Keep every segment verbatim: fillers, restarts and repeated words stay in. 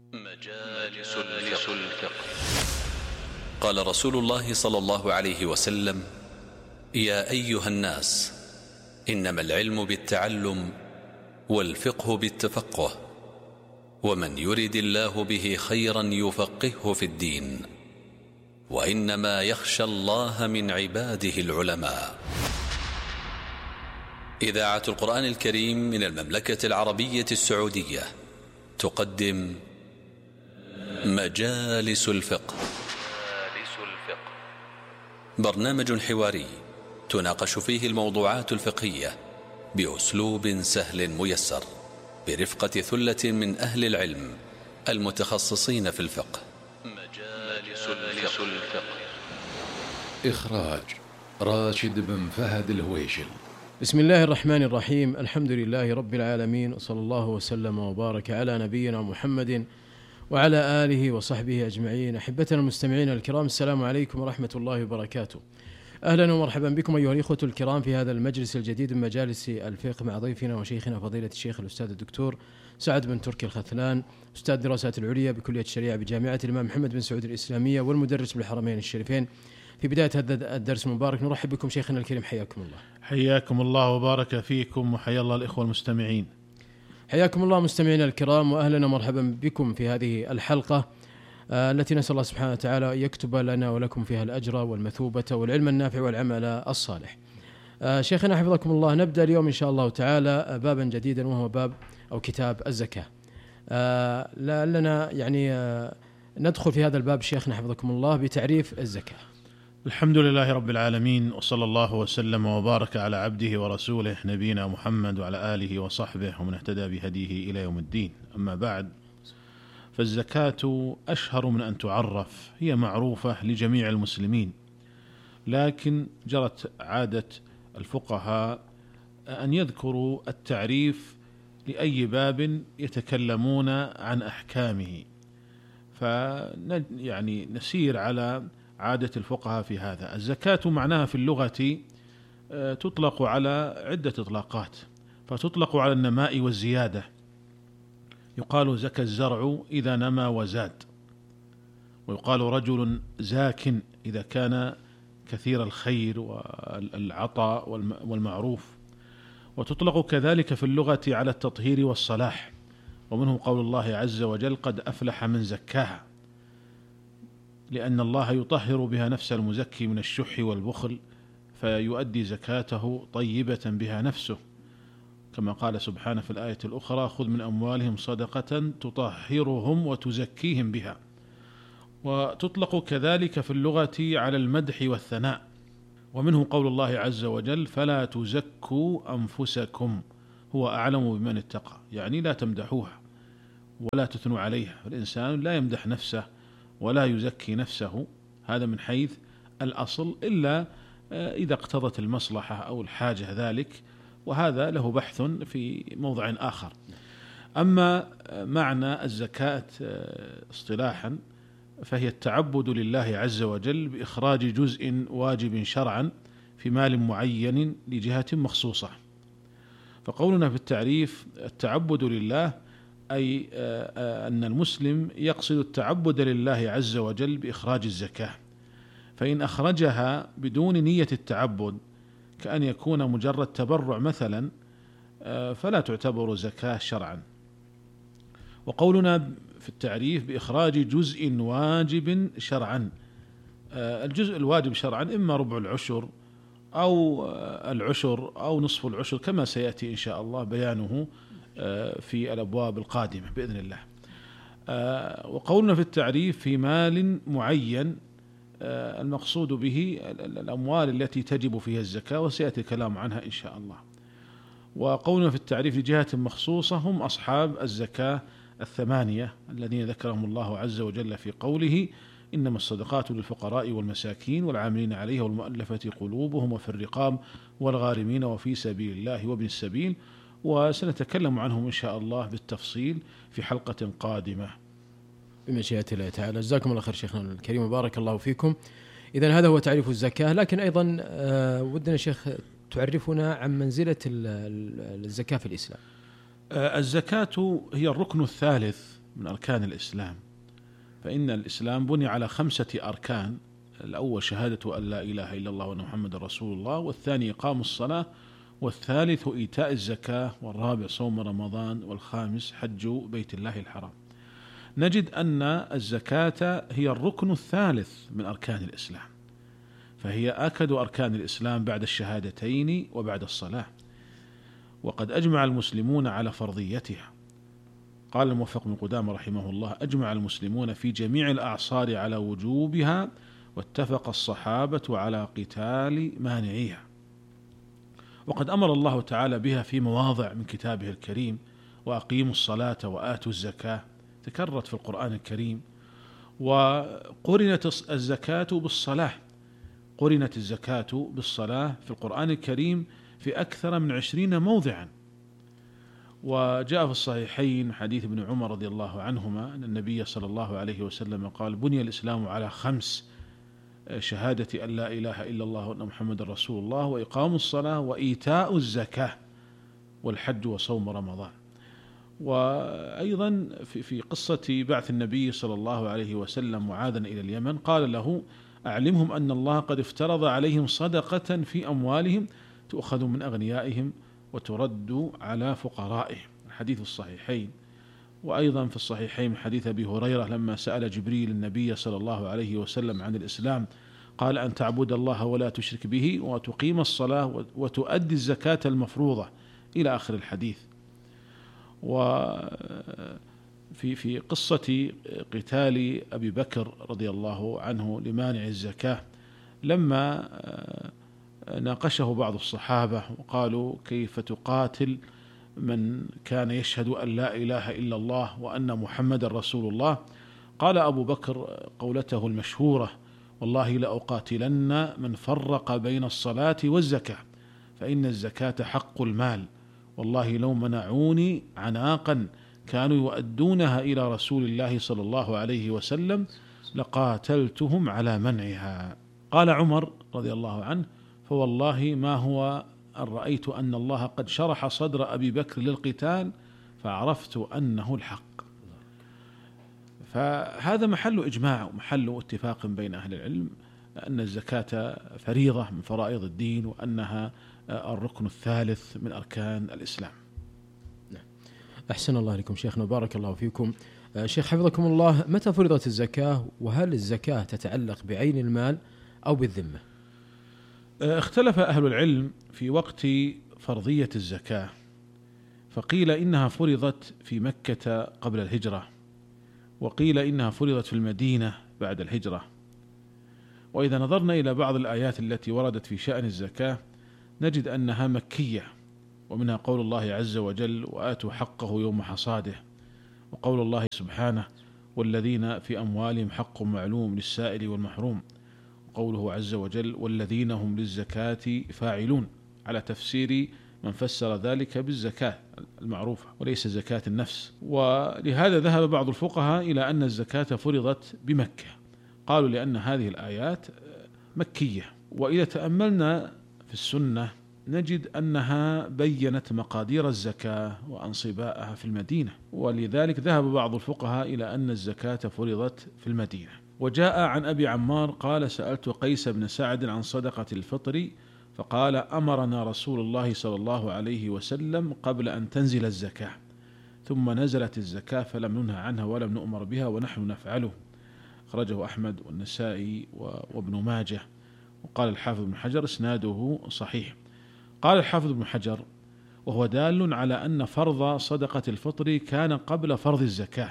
مجالس الفقه. قال رسول الله صلى الله عليه وسلم: يا أيها الناس، إنما العلم بالتعلم والفقه بالتفقه، ومن يرد الله به خيرا يفقهه في الدين، وإنما يخشى الله من عباده العلماء. إذاعة القرآن الكريم من المملكة العربية السعودية تقدم مجالس الفقه. برنامج حواري تناقش فيه الموضوعات الفقهية بأسلوب سهل ميسر، برفقة ثلة من أهل العلم المتخصصين في الفقه. مجالس الفقه. إخراج راشد بن فهد الهويشل. بسم الله الرحمن الرحيم. الحمد لله رب العالمين، وصلى الله وسلم وبارك على نبينا محمد وعلى آله وصحبه أجمعين. أحبتنا المستمعين الكرام، السلام عليكم ورحمة الله وبركاته. أهلا ومرحبا بكم أيها الإخوة الكرام في هذا المجلس الجديد من مجالس الفقه مع ضيفنا وشيخنا فضيلة الشيخ الأستاذ الدكتور سعد بن تركي الختلان، أستاذ دراسات العليا بكلية الشريعة بجامعة الإمام محمد بن سعود الإسلامية والمدرس بالحرمين الشريفين. في بداية هذا الدرس المبارك نرحب بكم شيخنا الكريم، حياكم الله. حياكم الله وبارك فيكم، وحيا الله الإخوة المستمعين. حياكم الله مستمعينا الكرام، وأهلا ومرحبا بكم في هذه الحلقة آه التي نسأل الله سبحانه وتعالى أن يكتب لنا ولكم فيها الأجر والمثوبة والعلم النافع والعمل الصالح. آه شيخنا حفظكم الله، نبدأ اليوم إن شاء الله تعالى بابا جديدا، وهو باب أو كتاب الزكاة. آه لعلنا يعني آه ندخل في هذا الباب شيخنا حفظكم الله بتعريف الزكاة. الحمد لله رب العالمين، وصلى الله وسلم وبارك على عبده ورسوله نبينا محمد وعلى آله وصحبه ومن اهتدى بهديه إلى يوم الدين. أما بعد، فالزكاة أشهر من أن تعرف، هي معروفة لجميع المسلمين، لكن جرت عادة الفقهاء أن يذكروا التعريف لأي باب يتكلمون عن أحكامه، فيعني نسير على عادة الفقهاء في هذا. الزكاة معناها في اللغة تطلق على عدة إطلاقات، فتطلق على النماء والزيادة، يقال زكى الزرع إذا نمى وزاد، ويقال رجل زاك إذا كان كثير الخير والعطاء والمعروف. وتطلق كذلك في اللغة على التطهير والصلاح، ومنه قول الله عز وجل: قد أفلح من زكاها، لأن الله يطهر بها نفس المزكي من الشح والبخل، فيؤدي زكاته طيبة بها نفسه، كما قال سبحانه في الآية الأخرى: خذ من أموالهم صدقة تطهرهم وتزكيهم بها. وتطلق كذلك في اللغة على المدح والثناء، ومنه قول الله عز وجل: فلا تزكوا أنفسكم هو أعلم بمن اتقى، يعني لا تمدحوها ولا تثنوا عليها. الإنسان لا يمدح نفسه ولا يزكي نفسه، هذا من حيث الأصل، إلا إذا اقتضت المصلحة أو الحاجة ذلك، وهذا له بحث في موضع آخر. أما معنى الزكاة اصطلاحا فهي التعبد لله عز وجل بإخراج جزء واجب شرعا في مال معين لجهة مخصوصة. فقولنا في التعريف التعبد لله، أي أن المسلم يقصد التعبد لله عز وجل بإخراج الزكاة، فإن أخرجها بدون نية التعبد كأن يكون مجرد تبرع مثلا، فلا تعتبر زكاة شرعا. وقولنا في التعريف بإخراج جزء واجب شرعا، الجزء الواجب شرعا إما ربع العشر أو العشر أو نصف العشر، كما سيأتي إن شاء الله بيانه في الأبواب القادمة بإذن الله. وقولنا في التعريف في مال معين، المقصود به الأموال التي تجب فيها الزكاة، وسيأتي الكلام عنها إن شاء الله. وقولنا في التعريف لجهة مخصوصة هم أصحاب الزكاة الثمانية الذين ذكرهم الله عز وجل في قوله: إنما الصدقات للفقراء والمساكين والعاملين عليها والمؤلفة قلوبهم وفي الرقاب والغارمين وفي سبيل الله وابن السبيل. وسنتكلم عنهم إن شاء الله بالتفصيل في حلقة قادمة بمشيئة الله تعالى. جزاكم الله خير شيخنا الكريم وبارك الله فيكم. إذن هذا هو تعريف الزكاة، لكن أيضا آه ودنا شيخ تعرفنا عن منزلة الزكاة في الإسلام. آه الزكاة هي الركن الثالث من أركان الإسلام، فإن الإسلام بني على خمسة أركان: الأول شهادة أن لا إله إلا الله وأن محمد رسول الله، والثاني إقام الصلاة، والثالث إيتاء الزكاة، والرابع صوم رمضان، والخامس حج بيت الله الحرام. نجد أن الزكاة هي الركن الثالث من أركان الإسلام، فهي آكد أركان الإسلام بعد الشهادتين وبعد الصلاة، وقد أجمع المسلمون على فرضيتها. قال الموفق بن قدامة رحمه الله: أجمع المسلمون في جميع الأعصار على وجوبها، واتفق الصحابة على قتال مانعيها. وقد أمر الله تعالى بها في مواضع من كتابه الكريم: وأقيموا الصلاة وآتوا الزكاة، تكررت في القرآن الكريم. وقرنت الزكاة بالصلاة، قرنت الزكاة بالصلاة في القرآن الكريم في أكثر من عشرين موضعا. وجاء في الصحيحين حديث ابن عمر رضي الله عنهما أن النبي صلى الله عليه وسلم قال: بني الإسلام على خمس: شهادة أن لا إله إلا الله وأن محمد رسول الله، وإقام الصلاة، وإيتاء الزكاة، والحج، وصوم رمضان. وأيضا في في قصة بعث النبي صلى الله عليه وسلم معاذا إلى اليمن قال له: أعلمهم أن الله قد افترض عليهم صدقة في أموالهم تؤخذ من أغنيائهم وترد على فقرائهم. الحديث الصحيحين. وأيضا في الصحيحين حديث أبي هريرة لما سأل جبريل النبي صلى الله عليه وسلم عن الإسلام قال: أن تعبد الله ولا تشرك به، وتقيم الصلاة، وتؤدي الزكاة المفروضة، إلى آخر الحديث. وفي في قصة قتال أبي بكر رضي الله عنه لمانع الزكاة، لما ناقشه بعض الصحابة وقالوا: كيف تقاتل من كان يشهد أن لا إله إلا الله وأن محمد رسول الله؟ قال أبو بكر قولته المشهورة: والله لأقاتلن من فرق بين الصلاة والزكاة، فإن الزكاة حق المال، والله لو منعوني عناقا كانوا يؤدونها إلى رسول الله صلى الله عليه وسلم لقاتلتهم على منعها. قال عمر رضي الله عنه: فوالله ما هو أن رأيت أن الله قد شرح صدر أبي بكر للقتال فعرفت أنه الحق. فهذا محل إجماع ومحل اتفاق بين أهل العلم أن الزكاة فريضة من فرائض الدين، وأنها الركن الثالث من أركان الإسلام. أحسن الله لكم شيخنا، بارك الله فيكم. شيخ حفظكم الله، متى فرضت الزكاة؟ وهل الزكاة تتعلق بعين المال أو بالذمة؟ اختلف أهل العلم في وقت فرضية الزكاة، فقيل إنها فرضت في مكة قبل الهجرة، وقيل إنها فرضت في المدينة بعد الهجرة. وإذا نظرنا إلى بعض الآيات التي وردت في شأن الزكاة نجد أنها مكية، ومنها قول الله عز وجل: وآتوا حقه يوم حصاده، وقول الله سبحانه: والذين في أموالهم حق معلوم للسائل والمحروم، وقوله عز وجل: والذين هم للزكاة فاعلون، على تفسير من فسر ذلك بالزكاة المعروفة وليس زكاة النفس. ولهذا ذهب بعض الفقهاء إلى أن الزكاة فرضت بمكة، قالوا لأن هذه الآيات مكية. وإذا تأملنا في السنة نجد أنها بينت مقادير الزكاة وأنصباءها في المدينة، ولذلك ذهب بعض الفقهاء إلى أن الزكاة فرضت في المدينة. وجاء عن أبي عمار قال: سألت قيس بن سعد عن صدقة الفطر فقال: أمرنا رسول الله صلى الله عليه وسلم قبل أن تنزل الزكاة، ثم نزلت الزكاة فلم ننهى عنها ولم نؤمر بها ونحن نفعله. أخرجه أحمد والنسائي وابن ماجه. وقال الحافظ بن حجر: إسناده صحيح. قال الحافظ بن حجر: وهو دال على أن فرض صدقة الفطر كان قبل فرض الزكاة،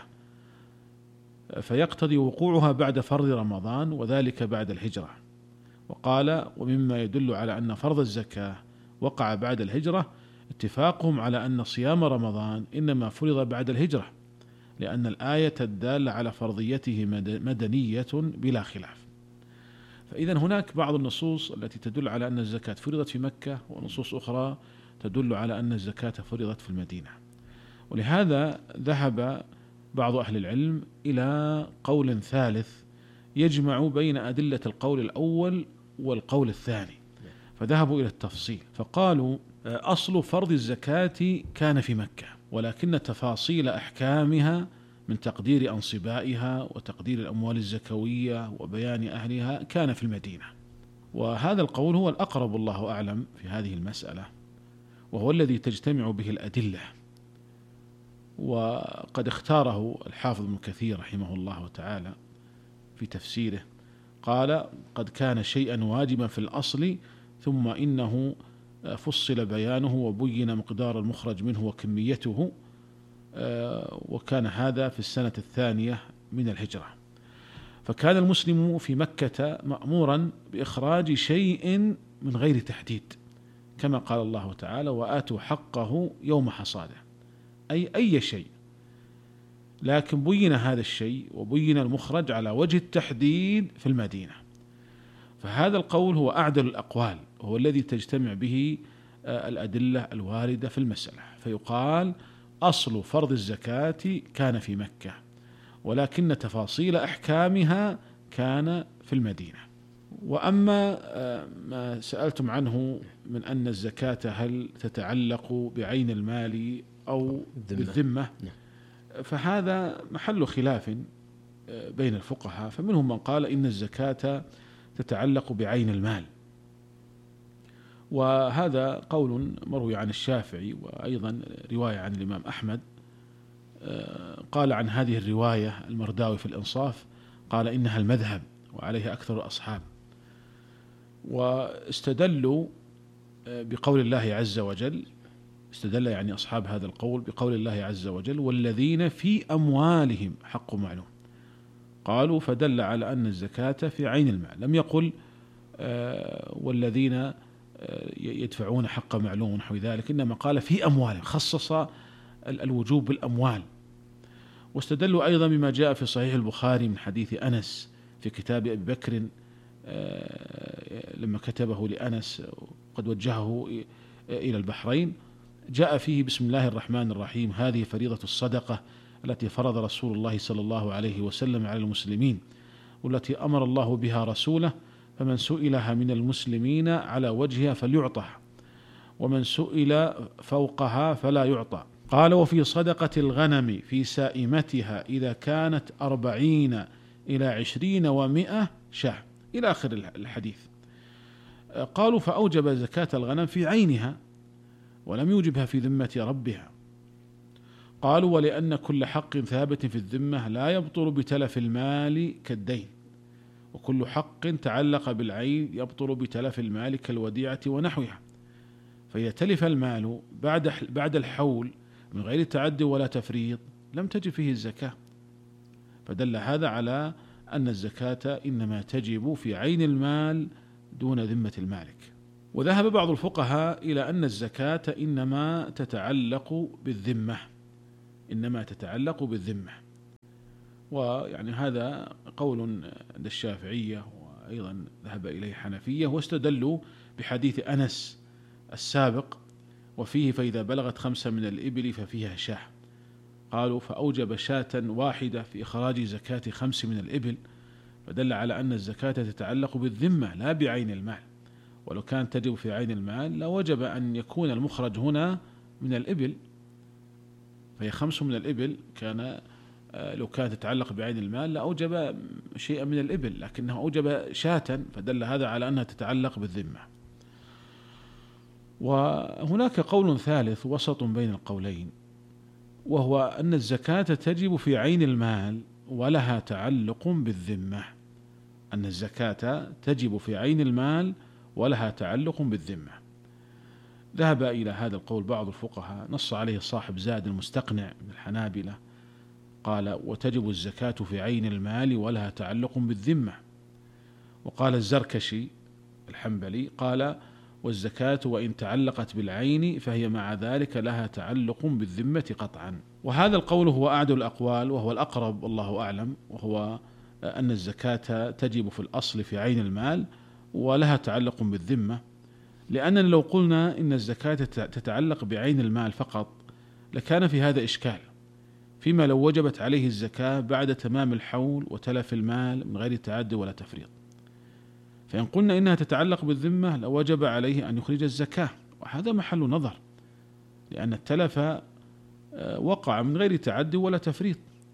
فيقتضي وقوعها بعد فرض رمضان، وذلك بعد الهجرة. وقال: ومما يدل على أن فرض الزكاة وقع بعد الهجرة اتفاقهم على أن صيام رمضان إنما فرض بعد الهجرة، لأن الآية الدالة على فرضيته مدنية بلا خلاف. فإذا هناك بعض النصوص التي تدل على أن الزكاة فرضت في مكة، ونصوص أخرى تدل على أن الزكاة فرضت في المدينة. ولهذا ذهب بعض أهل العلم إلى قول ثالث يجمع بين أدلة القول الأول والقول الثاني، فذهبوا إلى التفصيل فقالوا: أصل فرض الزكاة كان في مكة، ولكن تفاصيل أحكامها من تقدير أنصبائها وتقدير الأموال الزكوية وبيان أهلها كان في المدينة. وهذا القول هو الأقرب والله أعلم في هذه المسألة، وهو الذي تجتمع به الأدلة. وقد اختاره الحافظ ابن كثير رحمه الله تعالى في تفسيره، قال: قد كان شيئا واجبا في الأصل ثم إنه فصل بيانه وبين مقدار المخرج منه وكميته، وكان هذا في السنة الثانية من الهجرة. فكان المسلم في مكة مأمورا بإخراج شيء من غير تحديد، كما قال الله تعالى: وآتوا حقه يوم حصاده، أي أي شيء، لكن بين هذا الشيء وبين المخرج على وجه التحديد في المدينة. فهذا القول هو أعدل الأقوال، هو الذي تجتمع به الأدلة الواردة في المسألة، فيقال: أصل فرض الزكاة كان في مكة، ولكن تفاصيل أحكامها كان في المدينة. وأما ما سألتم عنه من أن الزكاة هل تتعلق بعين المال أو بالذمة، فهذا محل خلاف بين الفقهاء، فمنهم من قال إن الزكاة تتعلق بعين المال، وهذا قول مروي عن الشافعي، وأيضا رواية عن الإمام أحمد. قال عن هذه الرواية المرداوي في الإنصاف، قال إنها المذهب وعليه أكثر الأصحاب، واستدلوا بقول الله عز وجل، استدل يعني أصحاب هذا القول بقول الله عز وجل: والذين في أموالهم حق معلوم. قالوا فدل على أن الزكاة في عين المال، لم يقل والذين يدفعون حق معلوم ونحو ذلك، إنما قال في أموالهم، خصص الوجوب بالأموال. واستدلوا أيضا بما جاء في صحيح البخاري من حديث أنس في كتاب أبي بكر لما كتبه لأنس قد وجهه إلى البحرين، جاء فيه: بسم الله الرحمن الرحيم، هذه فريضة الصدقة التي فرض رسول الله صلى الله عليه وسلم على المسلمين، والتي أمر الله بها رسوله، فمن سئلها من المسلمين على وجهها فليعطها، ومن سئل فوقها فلا يعطى. قال: وفي صدقة الغنم في سائمتها إذا كانت أربعين إلى عشرين ومئة شاة، إلى آخر الحديث. قالوا: فأوجب زكاة الغنم في عينها ولم يوجبها في ذمة ربها. قالوا: ولأن كل حق ثابت في الذمة لا يبطل بتلف المال كالدين، وكل حق تعلق بالعين يبطل بتلف المال كالوديعة ونحوها، فإذا تلف المال بعد بعد الحول من غير تعدي ولا تفريط لم تجب فيه الزكاة. فدل هذا على أن الزكاة إنما تجب في عين المال دون ذمة المالك. وذهب بعض الفقهاء إلى أن الزكاة إنما تتعلق بالذمة، إنما تتعلق بالذمة، ويعني هذا قول عند الشافعية، وأيضا ذهب إليه حنفية، واستدلوا بحديث أنس السابق وفيه: فإذا بلغت خمسة من الإبل ففيها شاة. قالوا: فأوجب شاة واحدة في إخراج زكاة خمس من الإبل، فدل على أن الزكاة تتعلق بالذمة لا بعين المال، ولو كانت تجب في عين المال لوجب أن يكون المخرج هنا من الإبل، فهي خمس من الإبل، كان لو كانت تتعلق بعين المال لأوجب شيئا من الإبل، لكنه أوجب شاة، فدل هذا على أنها تتعلق بالذمة. وهناك قول ثالث وسط بين القولين، وهو أن الزكاة تجب في عين المال ولها تعلق بالذمة، أن الزكاة تجب في عين المال ولها تعلق بالذمة. ذهب إلى هذا القول بعض الفقهاء، نص عليه صاحب زاد المستقنع من الحنابلة، قال: وتجب الزكاة في عين المال ولها تعلق بالذمة. وقال الزركشي الحنبلي قال: والزكاة وإن تعلقت بالعين فهي مع ذلك لها تعلق بالذمة قطعا. وهذا القول هو أعدل الأقوال وهو الأقرب والله أعلم، وهو أن الزكاة تجب في الأصل في عين المال ولها تعلق بالذمة، لأننا لو قلنا إن الزكاة تتعلق بعين المال فقط لكان في هذا إشكال، فيما لو وجبت عليه الزكاة بعد تمام الحول وتلف المال من غير تعدي ولا تفريط. فإن قلنا إنها تتعلق بالذمة لوجب عليه أن يخرج الزكاة، وهذا محل نظر، لأن التلف وقع من غير تعدي ولا تفريط.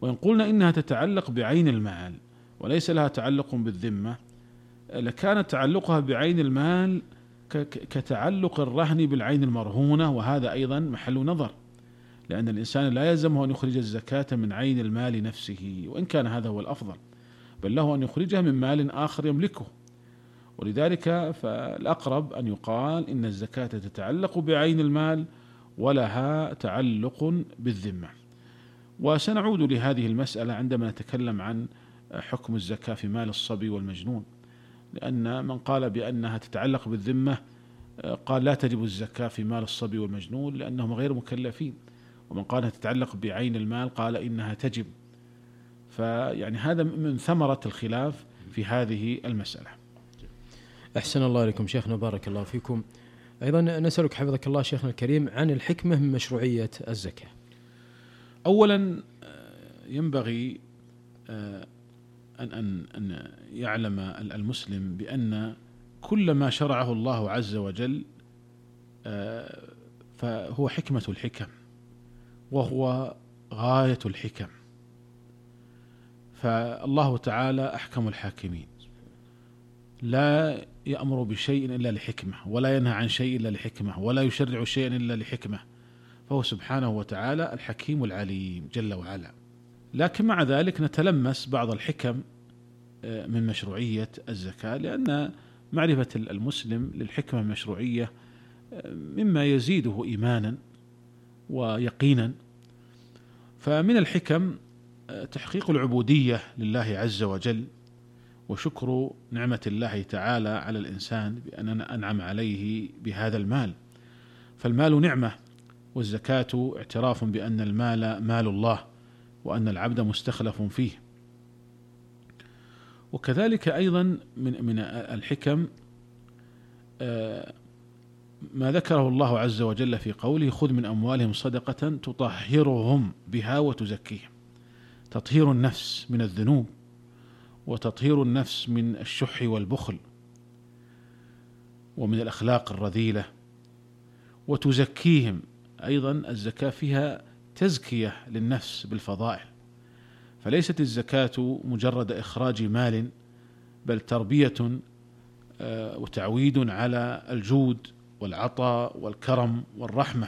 وإن قلنا إنها تتعلق بعين المال وليس لها تعلق بالذمة، لكان تعلقها بعين المال كتعلق الرهن بالعين المرهونة، وهذا أيضا محل نظر، لأن الإنسان لا يلزمه أن يخرج الزكاة من عين المال نفسه وإن كان هذا هو الأفضل، بل له أن يخرجها من مال آخر يملكه. ولذلك فالأقرب أن يقال إن الزكاة تتعلق بعين المال ولها تعلق بالذمة. وسنعود لهذه المسألة عندما نتكلم عن حكم الزكاة في مال الصبي والمجنون، لأن من قال بأنها تتعلق بالذمة قال لا تجب الزكاة في مال الصبي والمجنون لأنهم غير مكلفين، ومن قال أنها تتعلق بعين المال قال إنها تجب. فيعني هذا من ثمرة الخلاف في هذه المسألة. أحسن الله إليكم شيخنا، بارك الله فيكم. أيضا نسألك حفظك الله شيخنا الكريم عن الحكمة من مشروعية الزكاة. أولا ينبغي أن أن أن يعلم المسلم بأن كل ما شرعه الله عز وجل فهو حكمة الحكم وهو غاية الحكم، فالله تعالى أحكم الحاكمين، لا يأمر بشيء إلا لحكمة، ولا ينهى عن شيء إلا لحكمة، ولا يشرع شيئا إلا لحكمة، فهو سبحانه وتعالى الحكيم العليم جل وعلا. لكن مع ذلك نتلمس بعض الحكم من مشروعية الزكاة، لأن معرفة المسلم للحكمة المشروعية مما يزيده إيمانا ويقينا. فمن الحكم تحقيق العبودية لله عز وجل، وشكر نعمة الله تعالى على الإنسان بأن أنعم عليه بهذا المال، فالمال نعمة، والزكاة اعتراف بأن المال مال الله وأن العبد مستخلف فيه. وكذلك أيضا من من الحكم ما ذكره الله عز وجل في قوله خذ من أموالهم صدقة تطهرهم بها وتزكيهم، تطهير النفس من الذنوب وتطهير النفس من الشح والبخل ومن الأخلاق الرذيلة، وتزكيهم أيضا الزكاة فيها تزكية للنفس بالفضائل، فليست الزكاة مجرد إخراج مال، بل تربية وتعويد على الجود والعطاء والكرم والرحمة،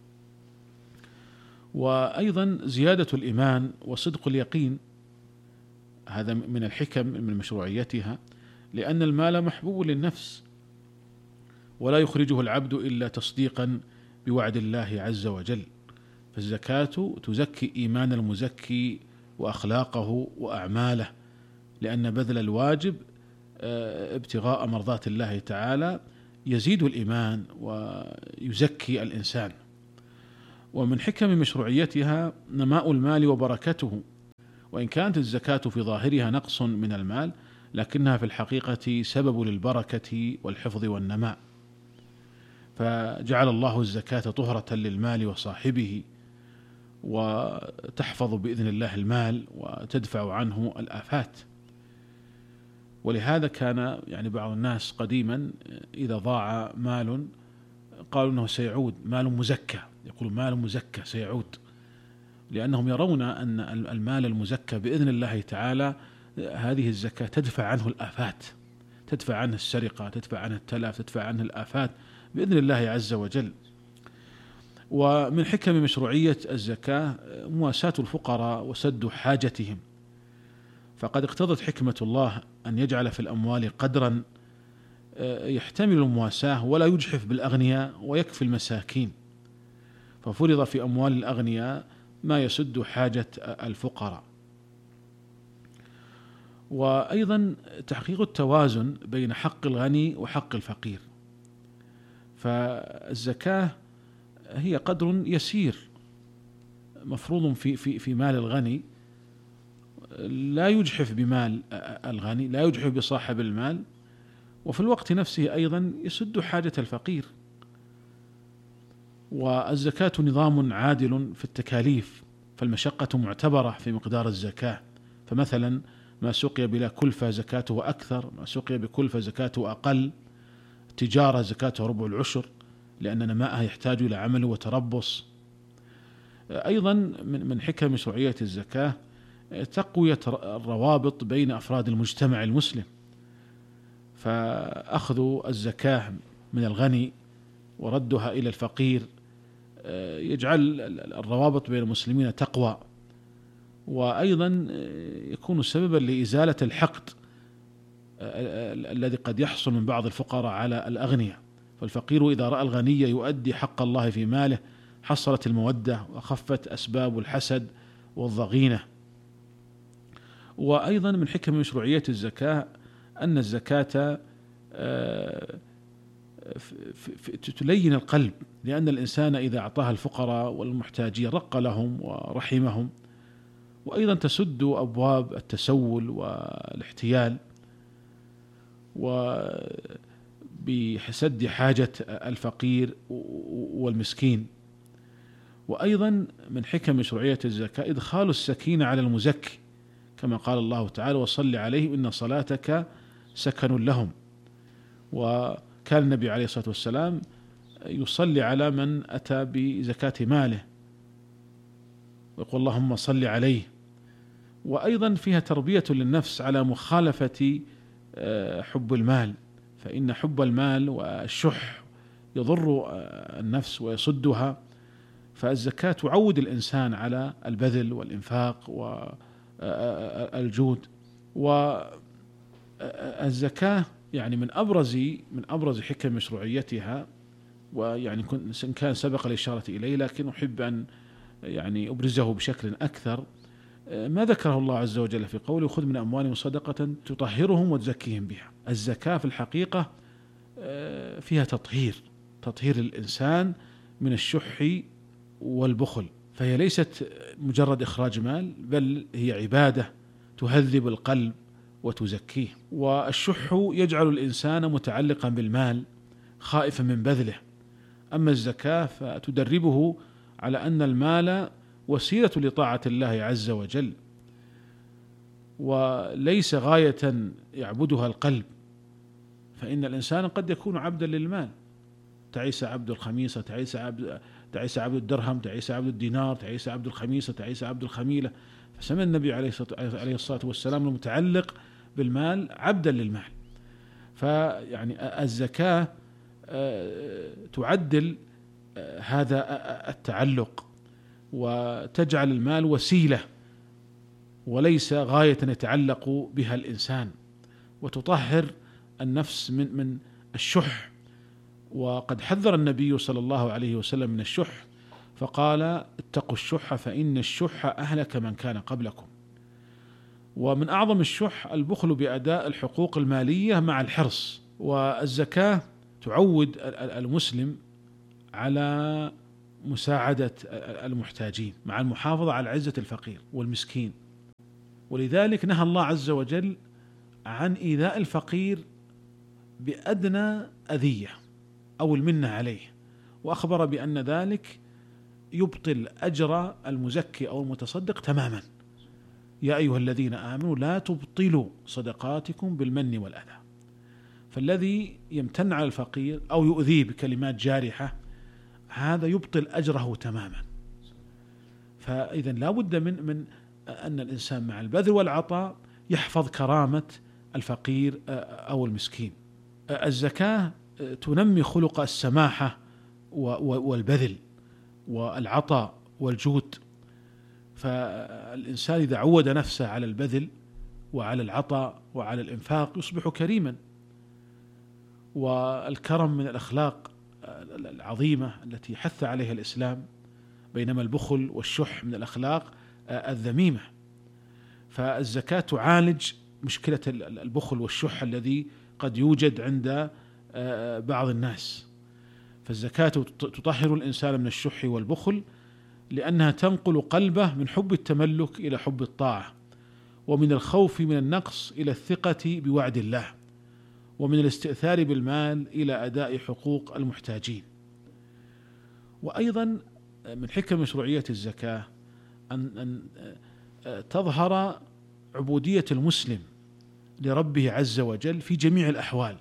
وأيضا زيادة الإيمان وصدق اليقين. هذا من الحكم من مشروعيتها، لأن المال محبوب للنفس ولا يخرجه العبد إلا تصديقا بوعد الله عز وجل، فالزكاة تزكي إيمان المزكي وأخلاقه وأعماله، لأن بذل الواجب ابتغاء مرضات الله تعالى يزيد الإيمان ويزكي الإنسان. ومن حكم مشروعيتها نماء المال وبركته، وإن كانت الزكاة في ظاهرها نقص من المال، لكنها في الحقيقة سبب للبركة والحفظ والنماء، فجعل الله الزكاة طهرة للمال وصاحبه، وتحفظ بإذن الله المال وتدفع عنه الآفات. ولهذا كان يعني بعض الناس قديما إذا ضاع مال قالوا أنه سيعود، مال مزكى، يقول مال مزكى سيعود، لأنهم يرون أن المال المزكى بإذن الله تعالى هذه الزكاة تدفع عنه الآفات، تدفع عنه السرقة، تدفع عنه التلف، تدفع عنه الآفات بإذن الله عز وجل. ومن حكم مشروعية الزكاة مواساة الفقراء وسد حاجتهم، فقد اقتضت حكمة الله أن يجعل في الأموال قدرا يحتمل المواساة ولا يجحف بالأغنياء ويكفي المساكين، ففرض في أموال الأغنياء ما يسد حاجة الفقراء. وأيضا تحقيق التوازن بين حق الغني وحق الفقير، فالزكاة هي قدر يسير مفروض في في في مال الغني، لا يجحف بمال الغني، لا يجحف بصاحب المال، وفي الوقت نفسه أيضا يسد حاجة الفقير. والزكاة نظام عادل في التكاليف، فالمشقة معتبرة في مقدار الزكاة، فمثلا ما سقي بلا كلفة زكاته أكثر، ما سقي بكلفة زكاته أقل، تجارة زكاته ربع العشر لأن نماءها يحتاج إلى عمل وتربص. أيضا من حكم مشروعية الزكاة تقوية الروابط بين أفراد المجتمع المسلم، فأخذ الزكاة من الغني وردها إلى الفقير يجعل الروابط بين المسلمين تقوى، وأيضا يكون سببا لإزالة الحقد الذي قد يحصل من بعض الفقراء على الأغنياء. فالفقير إذا رأى الغني يؤدي حق الله في ماله حصلت المودة وخفت أسباب الحسد والضغينة. وأيضا من حكم مشروعية الزكاة أن الزكاة تلين القلب، لأن الإنسان إذا أعطاها الفقراء والمحتاجين رق لهم ورحمهم، وأيضا تسد أبواب التسول والاحتيال وبسد حاجة الفقير والمسكين. وأيضا من حكم مشروعية الزكاة إدخال السكينة على المزكي، كما قال الله تعالى: وصل عليهم إن صلاتك سكن لهم. وكان النبي عليه الصلاة والسلام يصلي على من أتى بزكاة ماله ويقول اللهم صل عليه. وأيضا فيها تربية للنفس على مخالفة حب المال، فإن حب المال والشح يضر النفس ويصدها، فالزكاة تعود الإنسان على البذل والإنفاق والجود. والزكاة يعني من أبرز من أبرز حكم مشروعيتها، ويعني كان سبق الإشارة إليه لكن أحب أن يعني أبرزه بشكل أكثر، ما ذكره الله عز وجل في قوله: خذ من أموالهم صدقة تطهرهم وتزكيهم بها. الزكاة في الحقيقة فيها تطهير تطهير الإنسان من الشح والبخل، فهي ليست مجرد إخراج مال، بل هي عبادة تهذب القلب وتزكيه. والشح يجعل الإنسان متعلقا بالمال خائفا من بذله، أما الزكاة فتدربه على أن المال وسيلة لطاعة الله عز وجل، وليس غاية يعبدها القلب، فإن الإنسان قد يكون عبدا للمال، تعيس عبد الخميصة، تعيس عبد تعيس عبد الدرهم، تعيس عبد الدينار، تعيس عبد الخميصة، تعيس عبد الخميلة. فسمى النبي عليه الصلاة والسلام المتعلق بالمال عبدا للمال. فيعني الزكاة تعدل هذا التعلق وتجعل المال وسيلة وليس غاية يتعلق بها الإنسان، وتطهر النفس من من الشح. وقد حذر النبي صلى الله عليه وسلم من الشح فقال: اتقوا الشح فإن الشح أهلك من كان قبلكم. ومن أعظم الشح البخل بأداء الحقوق المالية مع الحرص. والزكاة تعود المسلم على مساعدة المحتاجين مع المحافظة على عزة الفقير والمسكين، ولذلك نهى الله عز وجل عن إيذاء الفقير بأدنى أذية أو المنة عليه، وأخبر بأن ذلك يبطل أجر المزكي أو المتصدق تماما. يا أيها الذين آمنوا لا تبطلوا صدقاتكم بالمن والأذى. فالذي يمتن على الفقير أو يؤذيه بكلمات جارحة هذا يبطل أجره تماما. فإذا لا بد من من أن الإنسان مع البذل والعطاء يحفظ كرامة الفقير أو المسكين. الزكاة تنمي خلق السماحة والبذل والعطاء والجود، فالإنسان إذا عود نفسه على البذل وعلى العطاء وعلى الإنفاق يصبح كريما. والكرم من الأخلاق العظيمة التي حث عليها الإسلام، بينما البخل والشح من الأخلاق الذميمة. فالزكاة تعالج مشكلة البخل والشح الذي قد يوجد عند بعض الناس. فالزكاة تطهر الإنسان من الشح والبخل، لأنها تنقل قلبه من حب التملك إلى حب الطاعة، ومن الخوف من النقص إلى الثقة بوعد الله، ومن الاستئثار بالمال إلى أداء حقوق المحتاجين. وأيضا من حكم مشروعية الزكاة أن تظهر عبودية المسلم لربه عز وجل في جميع الأحوال،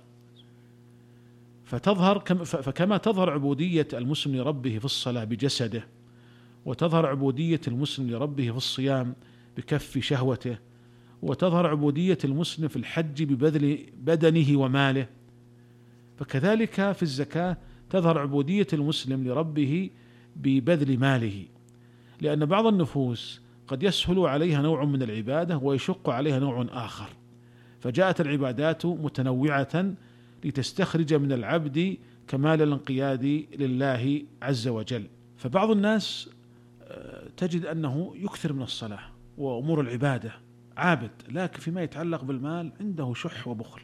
فتظهر فكما تظهر عبودية المسلم لربه في الصلاة بجسده، وتظهر عبودية المسلم لربه في الصيام بكف شهوته، وتظهر عبودية المسلم في الحج ببذل بدنه وماله. فكذلك في الزكاة تظهر عبودية المسلم لربه ببذل ماله، لأن بعض النفوس قد يسهل عليها نوع من العبادة ويشق عليها نوع آخر، فجاءت العبادات متنوعة لتستخرج من العبد كمال الانقياد لله عز وجل. فبعض الناس تجد أنه يكثر من الصلاة وأمور العبادة، عابد، لكن فيما يتعلق بالمال عنده شح وبخل،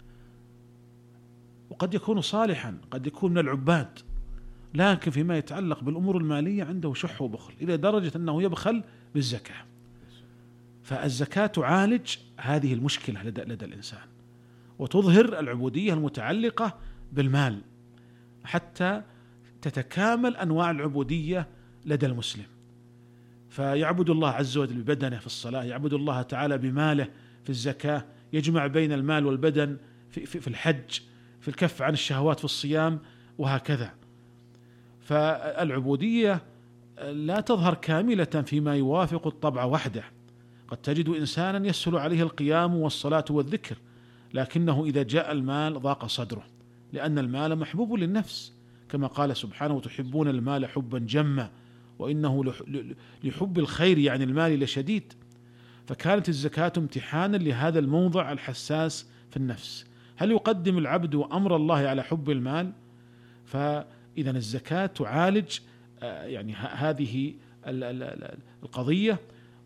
وقد يكون صالحا، قد يكون من العباد، لكن فيما يتعلق بالأمور المالية عنده شح وبخل إلى درجة أنه يبخل بالزكاة. فالزكاة تعالج هذه المشكلة لدى, لدى الإنسان، وتظهر العبودية المتعلقة بالمال حتى تتكامل أنواع العبودية لدى المسلم. فيعبد الله عز وجل ببدنه في الصلاة، يعبد الله تعالى بماله في الزكاة، يجمع بين المال والبدن في, في, في الحج، في الكف عن الشهوات في الصيام، وهكذا. فالعبودية لا تظهر كاملة فيما يوافق الطبع وحده. قد تجد إنسانا يسهل عليه القيام والصلاة والذكر، لكنه إذا جاء المال ضاق صدره، لأن المال محبوب للنفس، كما قال سبحانه: وتحبون المال حبا جما وإنه لحب الخير يعني المال لشديد. فكانت الزكاة امتحانا لهذا الموضع الحساس في النفس، هل يقدم العبد أمر الله على حب المال؟ فإذا الزكاة تعالج يعني هذه القضية،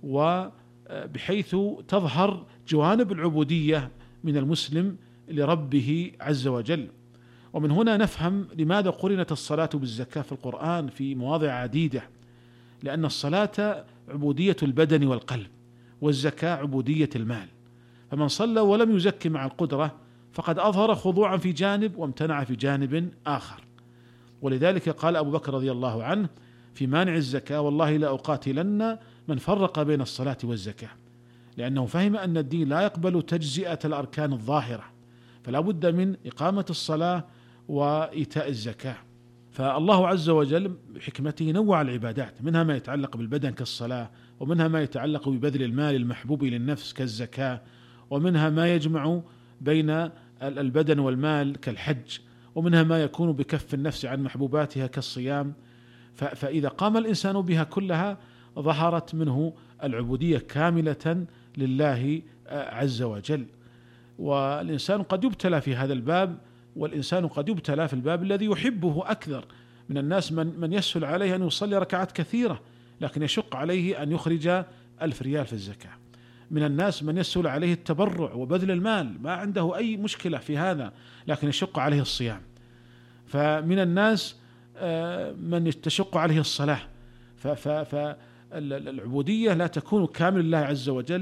وبحيث تظهر جوانب العبودية من المسلم لربه عز وجل. ومن هنا نفهم لماذا قرنت الصلاة بالزكاة في القرآن في مواضع عديدة، لأن الصلاة عبودية البدن والقلب، والزكاة عبودية المال. فمن صلى ولم يزكي مع القدرة فقد أظهر خضوعا في جانب وامتنع في جانب آخر. ولذلك قال أبو بكر رضي الله عنه في مانع الزكاة: والله لا أقاتلن من فرق بين الصلاة والزكاة، لأنه فهم أن الدين لا يقبل تجزئة الأركان الظاهرة، فلا بد من إقامة الصلاة وإيتاء الزكاة. فالله عز وجل بحكمته نوع العبادات، منها ما يتعلق بالبدن كالصلاة، ومنها ما يتعلق ببذل المال المحبوب للنفس كالزكاة، ومنها ما يجمع بين البدن والمال كالحج، ومنها ما يكون بكف النفس عن محبوباتها كالصيام. فإذا قام الإنسان بها كلها ظهرت منه العبودية كاملة لله عز وجل. والإنسان قد يبتلى في هذا الباب، والإنسان قد يبتلى في الباب الذي يحبه أكثر. من الناس من, من يسهل عليه أن يصلي ركعات كثيرة، لكن يشق عليه أن يخرج ألف ريال في الزكاة. من الناس من يسهل عليه التبرع وبذل المال، ما عنده أي مشكلة في هذا، لكن يشق عليه الصيام. فمن الناس من تشق عليه الصلاة. فالعبودية لا تكون كامل لله عز وجل